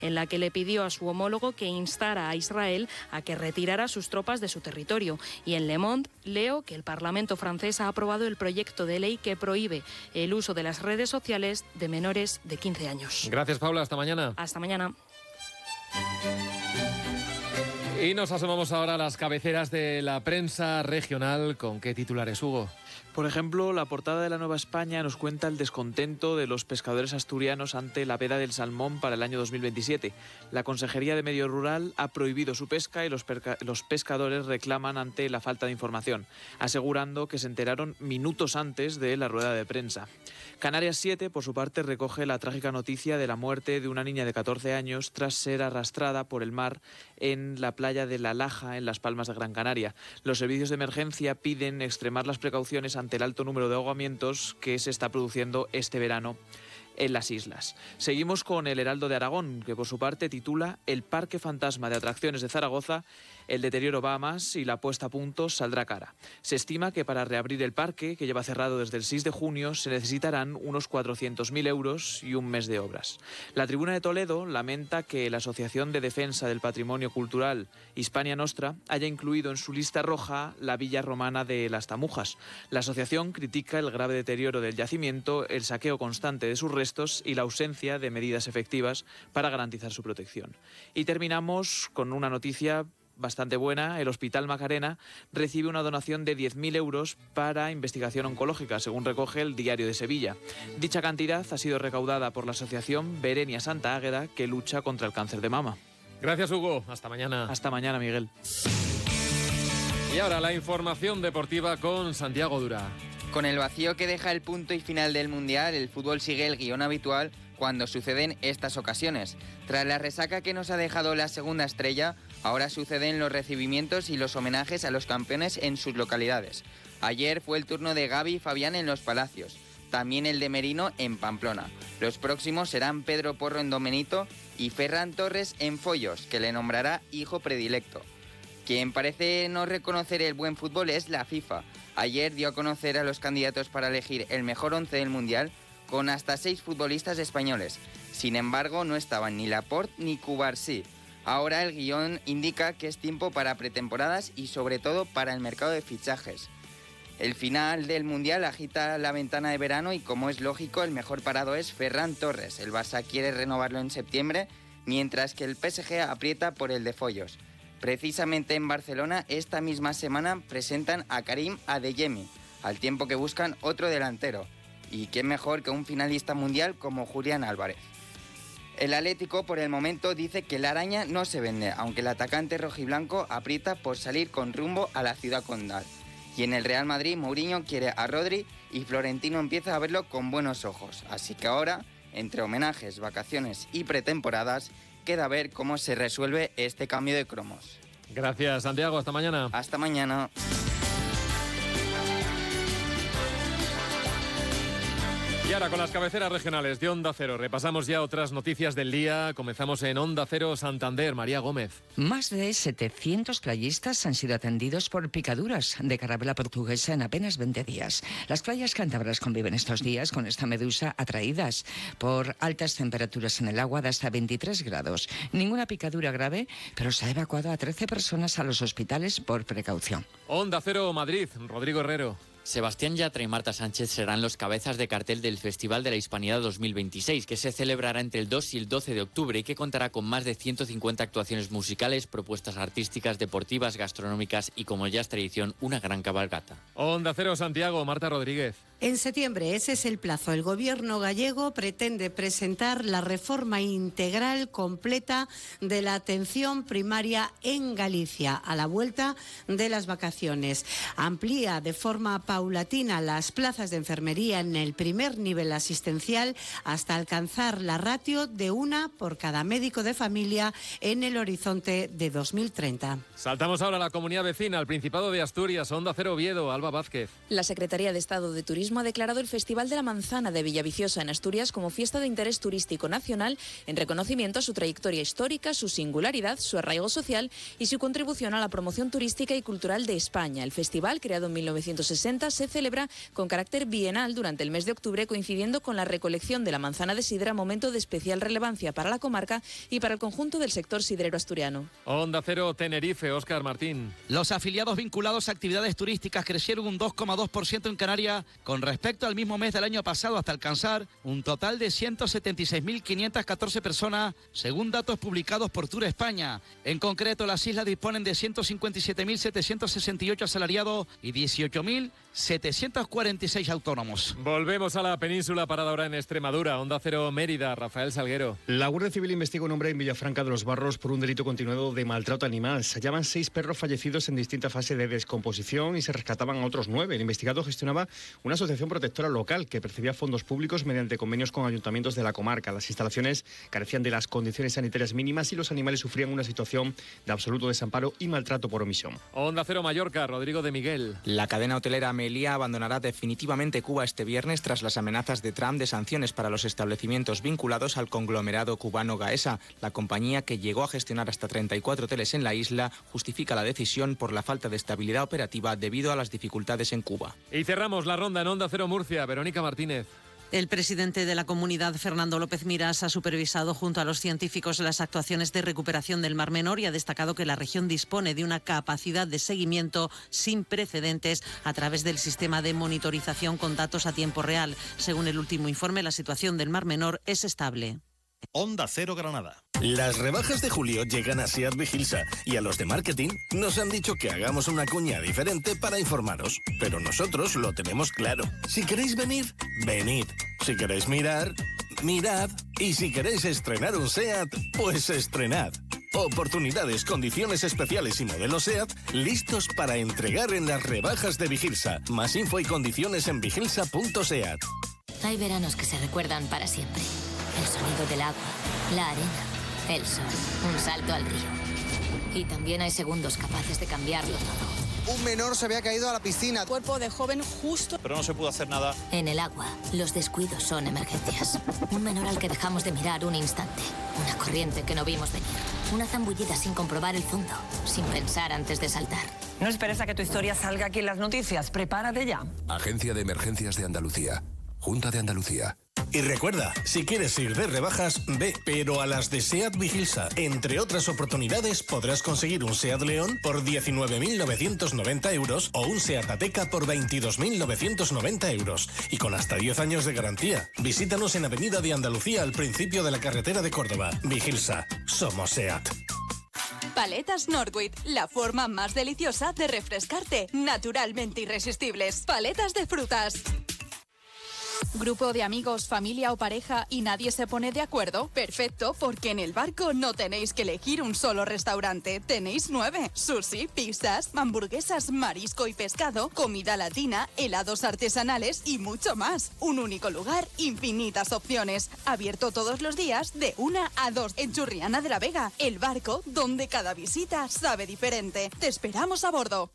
en la que le pidió a su homólogo que instara a Israel a que retirara sus tropas de su territorio. Y en Le Monde leo que el Parlamento francés ha aprobado el proyecto de ley que prohíbe el uso de las redes sociales de menores de 15 años. Gracias, Paula. Hasta mañana. Hasta mañana. Y nos asomamos ahora a las cabeceras de la prensa regional. ¿Con qué titulares, Hugo? Por ejemplo, la portada de La Nueva España nos cuenta el descontento de los pescadores asturianos ante la veda del salmón para el año 2027. La Consejería de Medio Rural ha prohibido su pesca y los pescadores reclaman ante la falta de información, asegurando que se enteraron minutos antes de la rueda de prensa. Canarias 7, por su parte, recoge la trágica noticia de la muerte de una niña de 14 años tras ser arrastrada por el mar en la playa de La Laja, en Las Palmas de Gran Canaria. Los servicios de emergencia piden extremar las precauciones ante el alto número de ahogamientos que se está produciendo este verano en las islas. Seguimos con el Heraldo de Aragón, que por su parte titula El Parque Fantasma de Atracciones de Zaragoza, el deterioro va a más y la puesta a punto saldrá cara. Se estima que para reabrir el parque, que lleva cerrado desde el 6 de junio, se necesitarán unos 400.000 euros y un mes de obras. La Tribuna de Toledo lamenta que la Asociación de Defensa del Patrimonio Cultural Hispania Nostra haya incluido en su lista roja la villa romana de Las Tamujas. La asociación critica el grave deterioro del yacimiento, el saqueo constante de sus restos y la ausencia de medidas efectivas para garantizar su protección. Y terminamos con una noticia bastante buena. El Hospital Macarena recibe una donación de 10.000 euros para investigación oncológica, según recoge el Diario de Sevilla. Dicha cantidad ha sido recaudada por la asociación Berenia Santa Águeda, que lucha contra el cáncer de mama. Gracias, Hugo. Hasta mañana. Hasta mañana, Miguel. Y ahora la información deportiva con Santiago Dura. Con el vacío que deja el punto y final del Mundial, el fútbol sigue el guión habitual cuando suceden estas ocasiones. Tras la resaca que nos ha dejado la segunda estrella, ahora suceden los recibimientos y los homenajes a los campeones en sus localidades. Ayer fue el turno de Gaby y Fabián en Los Palacios, también el de Merino en Pamplona. Los próximos serán Pedro Porro en Domenito y Ferran Torres en Foyos, que le nombrará hijo predilecto. Quien parece no reconocer el buen fútbol es la FIFA. Ayer dio a conocer a los candidatos para elegir el mejor 11 del Mundial con hasta 6 futbolistas españoles. Sin embargo, no estaban ni Laporte ni Cubarsí. Ahora el guión indica que es tiempo para pretemporadas y sobre todo para el mercado de fichajes. El final del Mundial agita la ventana de verano y, como es lógico, el mejor parado es Ferran Torres. El Barça quiere renovarlo en septiembre, mientras que el PSG aprieta por el de Foyos. Precisamente en Barcelona, esta misma semana presentan a Karim Adeyemi, al tiempo que buscan otro delantero. Y quién mejor que un finalista mundial como Julián Álvarez. El Atlético, por el momento, dice que la araña no se vende, aunque el atacante rojiblanco aprieta por salir con rumbo a la ciudad condal. Y en el Real Madrid, Mourinho quiere a Rodri y Florentino empieza a verlo con buenos ojos. Así que ahora, entre homenajes, vacaciones y pretemporadas, queda ver cómo se resuelve este cambio de cromos. Gracias, Santiago. Hasta mañana. Hasta mañana. Y ahora con las cabeceras regionales de Onda Cero repasamos ya otras noticias del día. Comenzamos en Onda Cero Santander. María Gómez. Más de 700 playistas han sido atendidos por picaduras de carabela portuguesa en apenas 20 días. Las playas cántabras conviven estos días con esta medusa, atraídas por altas temperaturas en el agua de hasta 23 grados. Ninguna picadura grave, pero se ha evacuado a 13 personas a los hospitales por precaución. Onda Cero Madrid. Rodrigo Herrero. Sebastián Yatra y Marta Sánchez serán los cabezas de cartel del Festival de la Hispanidad 2026, que se celebrará entre el 2 y el 12 de octubre y que contará con más de 150 actuaciones musicales, propuestas artísticas, deportivas, gastronómicas y, como ya es tradición, una gran cabalgata. Onda Cero Santiago, Marta Rodríguez. En septiembre, ese es el plazo. El gobierno gallego pretende presentar la reforma integral completa de la atención primaria en Galicia a la vuelta de las vacaciones. Amplía de forma paulatina las plazas de enfermería en el primer nivel asistencial hasta alcanzar la ratio de una por cada médico de familia en el horizonte de 2030. Saltamos ahora a la comunidad vecina, al Principado de Asturias, Onda Cero Oviedo, Alba Vázquez. La Secretaría de Estado de Turismo ha declarado el Festival de la Manzana de Villaviciosa en Asturias como fiesta de interés turístico nacional en reconocimiento a su trayectoria histórica, su singularidad, su arraigo social y su contribución a la promoción turística y cultural de España. El festival, creado en 1960, Santa se celebra con carácter bienal durante el mes de octubre, coincidiendo con la recolección de la manzana de sidra, momento de especial relevancia para la comarca y para el conjunto del sector sidrero asturiano. Onda Cero Tenerife, Óscar Martín. Los afiliados vinculados a actividades turísticas crecieron un 2,2% en Canarias con respecto al mismo mes del año pasado, hasta alcanzar un total de 176.514 personas, según datos publicados por Tour España. En concreto, las islas disponen de 157.768 asalariados y 18.746 autónomos. Volvemos a la península, parada ahora en Extremadura. Onda Cero Mérida, Rafael Salguero. La Guardia Civil investiga a un hombre en Villafranca de los Barros por un delito continuado de maltrato animal. Se hallaban 6 perros fallecidos en distinta fase de descomposición y se rescataban a otros 9. El investigado gestionaba una asociación protectora local que percibía fondos públicos mediante convenios con ayuntamientos de la comarca. Las instalaciones carecían de las condiciones sanitarias mínimas y los animales sufrían una situación de absoluto desamparo y maltrato por omisión. Onda Cero Mallorca, Rodrigo de Miguel. La cadena hotelera Meliá abandonará definitivamente Cuba este viernes tras las amenazas de Trump de sanciones para los establecimientos vinculados al conglomerado cubano Gaesa. La compañía, que llegó a gestionar hasta 34 hoteles en la isla, justifica la decisión por la falta de estabilidad operativa debido a las dificultades en Cuba. Y cerramos la ronda en Onda Cero Murcia, Verónica Martínez. El presidente de la comunidad, Fernando López Miras, ha supervisado junto a los científicos las actuaciones de recuperación del Mar Menor y ha destacado que la región dispone de una capacidad de seguimiento sin precedentes a través del sistema de monitorización con datos a tiempo real. Según el último informe, la situación del Mar Menor es estable. Onda Cero Granada. Las rebajas de julio llegan a Seat Vigilsa y a los de marketing nos han dicho que hagamos una cuña diferente para informaros. Pero nosotros lo tenemos claro. Si queréis venir, venid. Si queréis mirar, mirad. Y si queréis estrenar un Seat, pues estrenad. Oportunidades, condiciones especiales y modelos SEAT listos para entregar en las rebajas de Vigilsa. Más info y condiciones en vigilsa.seat. Hay veranos que se recuerdan para siempre. El sonido del agua, la arena, el sol, un salto al río. Y también hay segundos capaces de cambiarlo todo. Un menor se había caído a la piscina. Cuerpo de joven justo. Pero no se pudo hacer nada. En el agua, los descuidos son emergencias. Un menor al que dejamos de mirar un instante. Una corriente que no vimos venir. Una zambullida sin comprobar el fondo, sin pensar antes de saltar. No esperes a que tu historia salga aquí en las noticias. Prepárate ya. Agencia de Emergencias de Andalucía. Junta de Andalucía. Y recuerda, si quieres ir de rebajas, ve, pero a las de SEAT Vigilsa. Entre otras oportunidades, podrás conseguir un SEAT León por 19.990 euros o un SEAT Ateca por 22.990 euros. Y con hasta 10 años de garantía. Visítanos en Avenida de Andalucía, al principio de la carretera de Córdoba. Vigilsa. Somos SEAT. Paletas Northwich, la forma más deliciosa de refrescarte. Naturalmente irresistibles. Paletas de frutas. ¿Grupo de amigos, familia o pareja y nadie se pone de acuerdo? Perfecto, porque en El Barco no tenéis que elegir un solo restaurante. Tenéis 9. Sushi, pizzas, hamburguesas, marisco y pescado, comida latina, helados artesanales y mucho más. Un único lugar, infinitas opciones. Abierto todos los días de 1 a 2 en Churriana de la Vega. El Barco, donde cada visita sabe diferente. Te esperamos a bordo.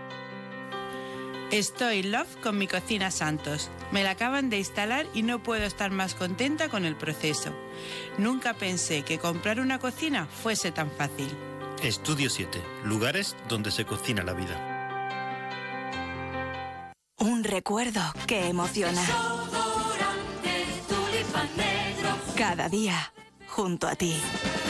Estoy love con mi cocina Santos. Me la acaban de instalar y no puedo estar más contenta con el proceso. Nunca pensé que comprar una cocina fuese tan fácil. Estudio 7. Lugares donde se cocina la vida. Un recuerdo que emociona. Cada día, junto a ti.